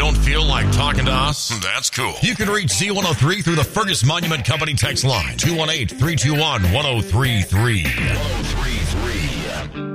don't feel like talking to us? That's cool. You can reach Z103 through the Fergus Monument Company text line, 218-321-1033. 1033.